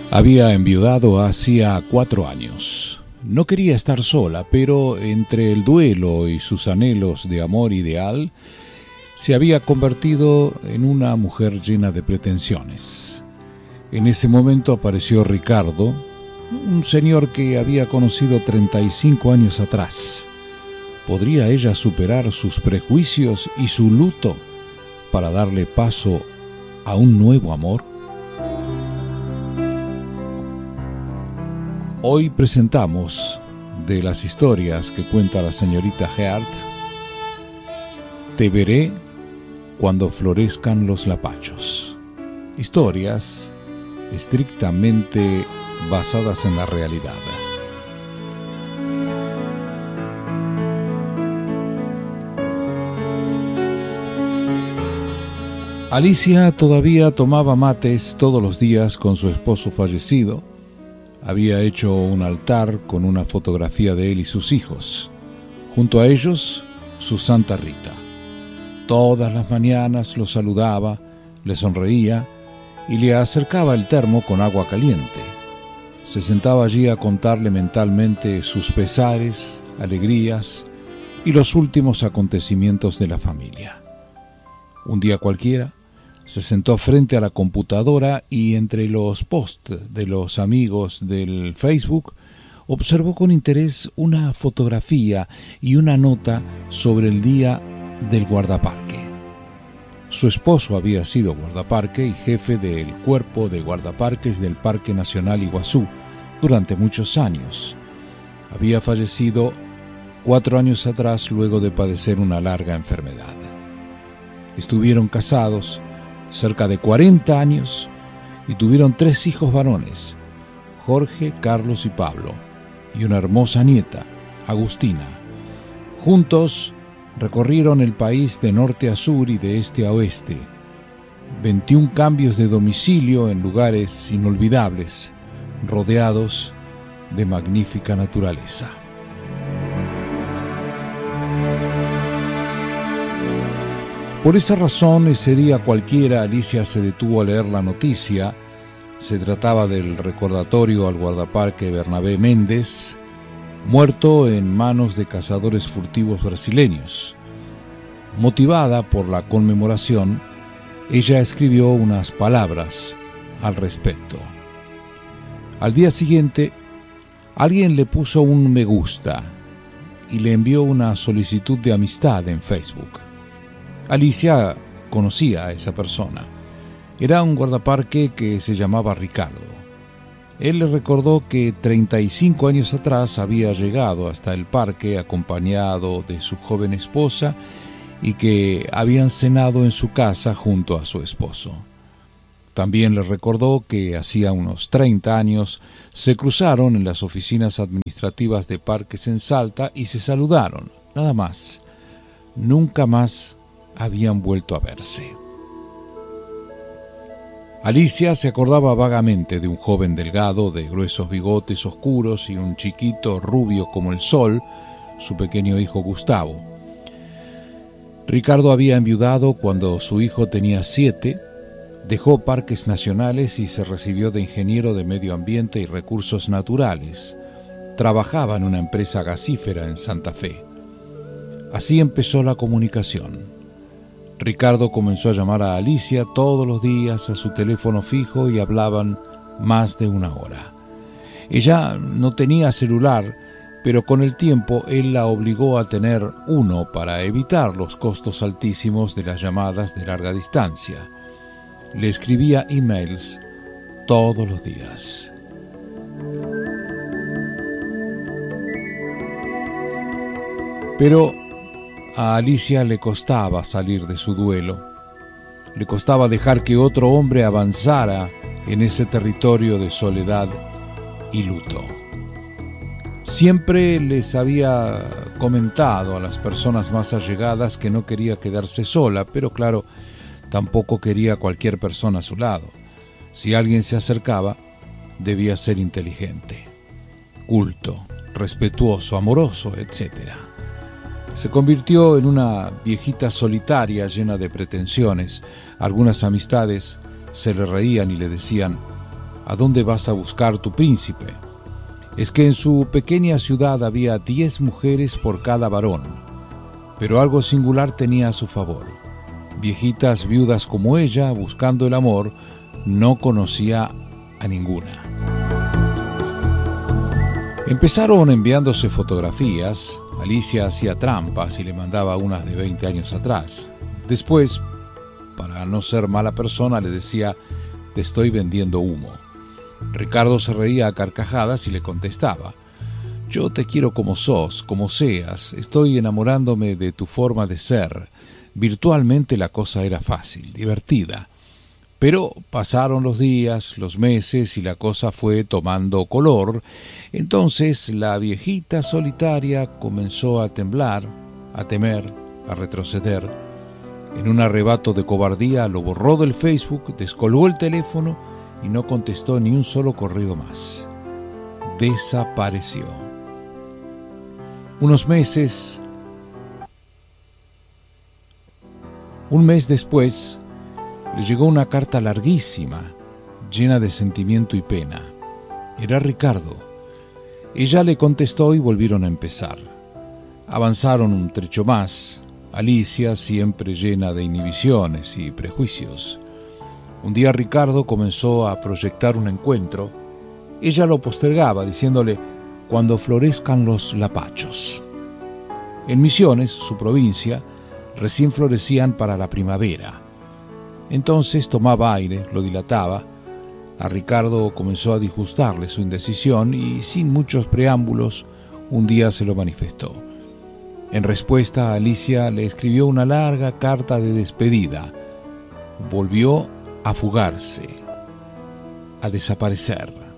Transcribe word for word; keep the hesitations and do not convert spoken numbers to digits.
Había enviudado hacía cuatro años. No quería estar sola, pero entre el duelo y sus anhelos de amor ideal, se había convertido en una mujer llena de pretensiones. En ese momento apareció Ricardo, un señor que había conocido treinta y cinco años atrás. ¿Podría ella superar sus prejuicios y su luto para darle paso a un nuevo amor? Hoy presentamos, de las historias que cuenta la señorita Heard, Te veré cuando florezcan los lapachos. Historias estrictamente basadas en la realidad. Alicia todavía tomaba mates todos los días con su esposo fallecido. Había hecho un altar con una fotografía de él y sus hijos. Junto a ellos, su Santa Rita. Todas las mañanas lo saludaba, le sonreía y le acercaba el termo con agua caliente. Se sentaba allí a contarle mentalmente sus pesares, alegrías y los últimos acontecimientos de la familia. Un día cualquiera, se sentó frente a la computadora y entre los posts de los amigos del Facebook observó con interés una fotografía y una nota sobre el día del guardaparque. Su esposo había sido guardaparque y jefe del cuerpo de guardaparques del Parque Nacional Iguazú durante muchos años. Había fallecido cuatro años atrás luego de padecer una larga enfermedad. Estuvieron casados cerca de cuarenta años y tuvieron tres hijos varones, Jorge, Carlos y Pablo, y una hermosa nieta, Agustina. Juntos recorrieron el país de norte a sur y de este a oeste, veintiún cambios de domicilio en lugares inolvidables, rodeados de magnífica naturaleza. Por esa razón, ese día cualquiera, Alicia se detuvo a leer la noticia. Se trataba del recordatorio al guardaparque Bernabé Méndez, muerto en manos de cazadores furtivos brasileños. Motivada por la conmemoración, ella escribió unas palabras al respecto. Al día siguiente, alguien le puso un me gusta y le envió una solicitud de amistad en Facebook. Alicia conocía a esa persona. Era un guardaparque que se llamaba Ricardo. Él le recordó que treinta y cinco años atrás había llegado hasta el parque acompañado de su joven esposa y que habían cenado en su casa junto a su esposo. También le recordó que hacía unos treinta años se cruzaron en las oficinas administrativas de parques en Salta y se saludaron, nada más. Nunca más habían vuelto a verse. Alicia se acordaba vagamente de un joven delgado, de gruesos bigotes oscuros y un chiquito rubio como el sol, su pequeño hijo Gustavo. Ricardo había enviudado cuando su hijo tenía siete, dejó Parques Nacionales y se recibió de ingeniero de medio ambiente y recursos naturales. Trabajaba en una empresa gasífera en Santa Fe. Así empezó la comunicación. Ricardo comenzó a llamar a Alicia todos los días a su teléfono fijo y hablaban más de una hora. Ella no tenía celular, pero con el tiempo él la obligó a tener uno para evitar los costos altísimos de las llamadas de larga distancia. Le escribía emails todos los días. Pero a Alicia le costaba salir de su duelo. Le costaba dejar que otro hombre avanzara en ese territorio de soledad y luto. Siempre les había comentado a las personas más allegadas que no quería quedarse sola, pero claro, tampoco quería cualquier persona a su lado. Si alguien se acercaba, debía ser inteligente, culto, respetuoso, amoroso, etcétera. Se convirtió en una viejita solitaria llena de pretensiones. Algunas amistades se le reían y le decían: ¿A dónde vas a buscar tu príncipe? Es que en su pequeña ciudad había diez mujeres por cada varón, pero algo singular tenía a su favor. Viejitas viudas como ella, buscando el amor, no conocía a ninguna. Empezaron enviándose fotografías. Alicia hacía trampas y le mandaba unas de veinte años atrás. Después, para no ser mala persona, le decía: te estoy vendiendo humo. Ricardo se reía a carcajadas y le contestaba: yo te quiero como sos, como seas, estoy enamorándome de tu forma de ser. Virtualmente la cosa era fácil, divertida. Pero pasaron los días, los meses y la cosa fue tomando color. Entonces la viejita solitaria comenzó a temblar, a temer, a retroceder. En un arrebato de cobardía lo borró del Facebook, descolgó el teléfono y no contestó ni un solo correo más. Desapareció. Unos meses, un mes después, le llegó una carta larguísima, llena de sentimiento y pena. Era Ricardo. Ella le contestó y volvieron a empezar. Avanzaron un trecho más. Alicia siempre llena de inhibiciones y prejuicios. Un día Ricardo comenzó a proyectar un encuentro. Ella lo postergaba, diciéndole: cuando florezcan los lapachos. En Misiones, su provincia, recién florecían para la primavera. Entonces tomaba aire, lo dilataba. A Ricardo comenzó a disgustarle su indecisión y, sin muchos preámbulos, un día se lo manifestó. En respuesta, Alicia le escribió una larga carta de despedida. Volvió a fugarse, a desaparecer.